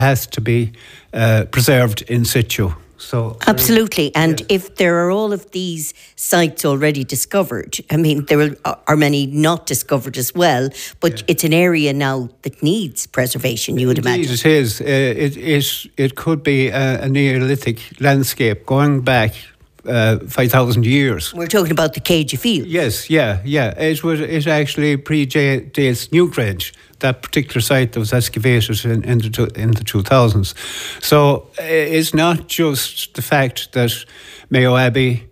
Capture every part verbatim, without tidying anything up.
has to be uh, preserved in situ. So absolutely, and yes. If there are all of these sites already discovered, I mean, there are many not discovered as well, but yeah. It's an area now that needs preservation, you would Indeed imagine. it is. Uh, it, it, it could be a, a Neolithic landscape going back uh, five thousand years. We're talking about the Cage Field. Yes, yeah, yeah. It, was, it actually predates Newgrange, that particular site that was excavated in, in, the, in the two thousands. So it's not just the fact that Mayo Abbey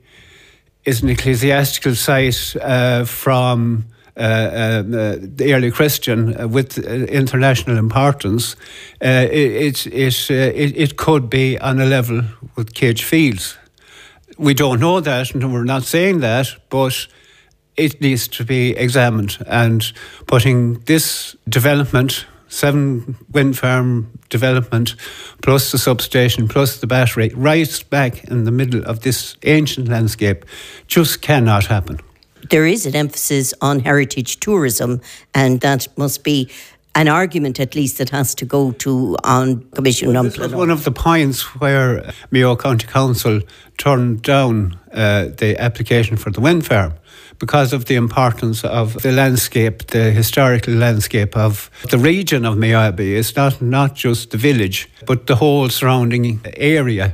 is an ecclesiastical site uh, from uh, uh, the early Christian uh, with uh, international importance. Uh, it, it, it, uh, it, it could be on a level with Cage Fields. We don't know that, and we're not saying that, but it needs to be examined, and putting this development, seven wind farm development, plus the substation, plus the battery, right back in the middle of this ancient landscape just cannot happen. There is an emphasis on heritage tourism, and that must be an argument at least that has to go to on Commission well, on This was one of the points where Mayo County Council turned down uh, the application for the wind farm, because of the importance of the landscape, the historical landscape of the region of Mayo Abbey. It's not, not just the village, but the whole surrounding area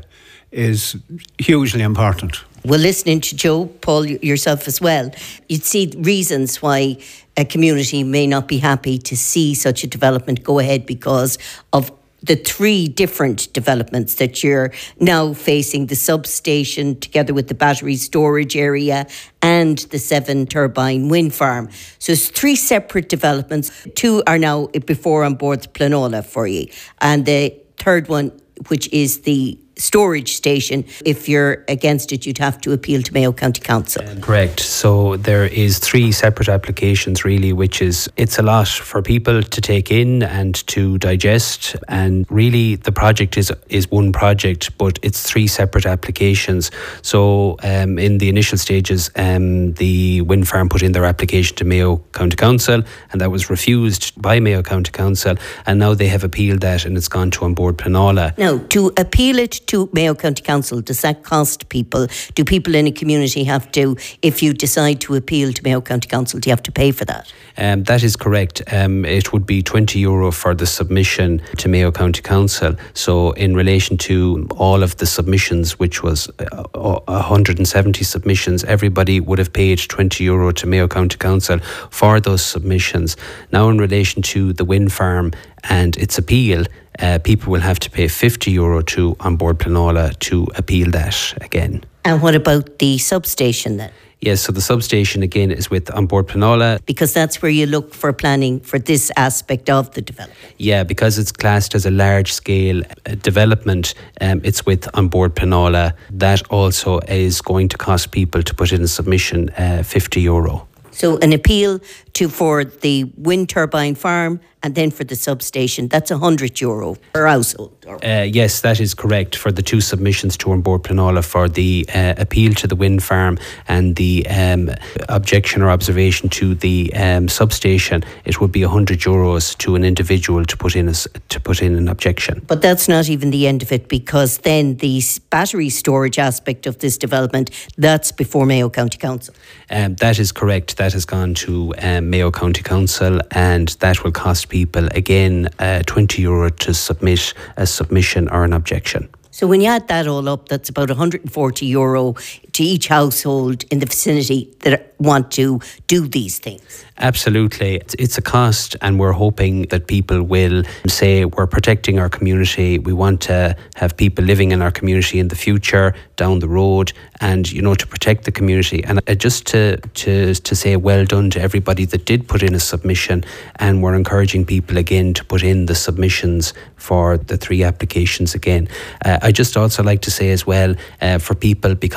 is hugely important. Well, listening to Joe, Paul, yourself as well, you'd see reasons why a community may not be happy to see such a development go ahead because of the three different developments that you're now facing, the substation together with the battery storage area and the seven turbine wind farm. So it's three separate developments. Two are now before on board the Planola for you. And the third one, which is the storage station, if you're against it, you'd have to appeal to Mayo County Council. Correct. So there is three separate applications really, which is, it's a lot for people to take in and to digest, and really the project is is one project, but it's three separate applications. So um, in the initial stages, um, the wind farm put in their application to Mayo County Council, and that was refused by Mayo County Council, and now they have appealed that and it's gone to An Bord Pleanála. Now, to appeal it to Mayo County Council, does that cost people? Do people in a community have to, if you decide to appeal to Mayo County Council, do you have to pay for that? Um, that is correct. Um, it would be twenty euro for the submission to Mayo County Council. So in relation to all of the submissions, which was uh, one hundred seventy submissions, everybody would have paid twenty euro to Mayo County Council for those submissions. Now in relation to the wind farm and its appeal, uh, people will have to pay fifty euro to An Bord Pleanála to appeal that again. And what about the substation then? Yes, so the substation again is with An Bord Pleanála. Because that's where you look for planning for this aspect of the development. Yeah, because it's classed as a large scale uh, development, um, it's with An Bord Pleanála. That also is going to cost people to put in a submission uh, fifty euro. So an appeal to for the wind turbine farm and then for the substation, that's one hundred euro per household. Uh, yes, that is correct. For the two submissions to An Bord Pleanála, for the uh, appeal to the wind farm and the um, objection or observation to the um, substation, it would be one hundred euros to an individual to put in a, to put in an objection. But that's not even the end of it, because then the battery storage aspect of this development, that's before Mayo County Council. Um, that is correct. That has gone to um, Mayo County Council, and that will cost people again uh, twenty euro to submit a submission or an objection. So when you add that all up, that's about one hundred forty euro to each household in the vicinity that want to do these things. Absolutely. It's a cost, and we're hoping that people will say we're protecting our community. We want to have people living in our community in the future, down the road, and, you know, to protect the community. And just to, to, to say well done to everybody that did put in a submission, and we're encouraging people again to put in the submissions for the three applications again. Uh, I just also like to say as well, uh, for people, because this is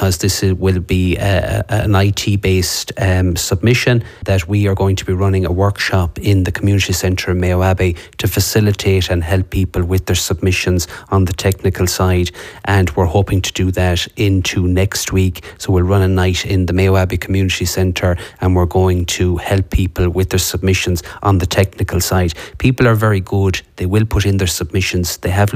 will be a, a, an I T-based um, submission that we are going to be running a workshop in the community centre in Mayo Abbey to facilitate and help people with their submissions on the technical side, and we're hoping to do that into next week. So we'll run a night in the Mayo Abbey Community Centre, and we're going to help people with their submissions on the technical side. People are very good. They will put in their submissions. They have